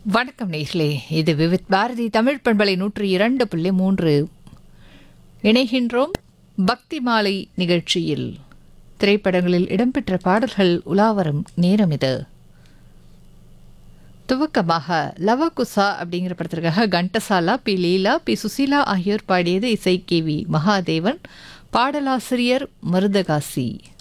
வணக்கம் நேயர்களே, இது விவித் பாரதி தமிழ் பண்பலை 102.3 இணைகின்றோம். பக்தி மாலை நிகழ்ச்சியில் திரைப்படங்களில் இடம்பெற்ற பாடல்கள் உலாவரும் நேரம் இது. துவக்கமாக லவகுசா அப்படிங்கிற படத்திற்காக கண்டசாலா, பி லீலா, பி சுசீலா ஆகியோர் பாடியது. இசை KV மகாதேவன், பாடலாசிரியர் மருதகாசி.